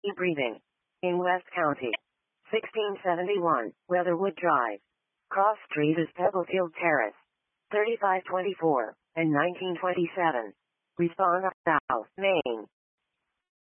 breathing. In West County. 1671, Weatherwood Drive. Cross Street is Pebblefield Terrace. 3524, and 1927. Respawn, South Main.